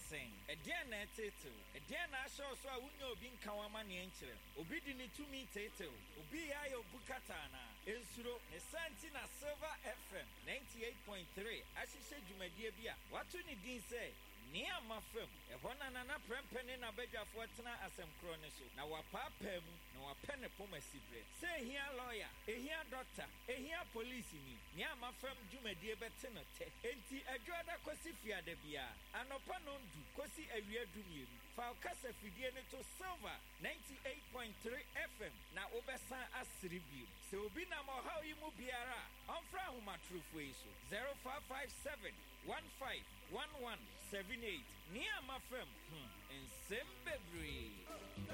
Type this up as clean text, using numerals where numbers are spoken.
sen ɛdeɛ na ɛtetew ɛdeɛ na ahyɛ so a wonya obi nkawama ne nkyerɛ obi di ne tumi tetew obi yɛ ayɛ obu kata na ensuro ne santi na Silver FM 98.3 ahyehyɛ dwumadie bi a wato ne din sɛ Niama fam ɛhɔ na nana prɛmpɛ na badwafoɔ tena asɛmkorɔ ne so na wapaapaa mu na wapɛ ne poma sibrɛ sɛ ehia lawyer ehia doctor ehia police ni Niama fam dwumadie bɛte no tɛ enti adwoada kɔsi fiada bia anɔpa no ndu kɔsi awia dumienu fa kasa fidie ne to Silver 98.3 FM na wobɛsan asere bio sɛ obi nam ɔhaw yi mu biara ɔmfra ahomatorofo yi so 0557 151178 Niama fam nsɛm bebree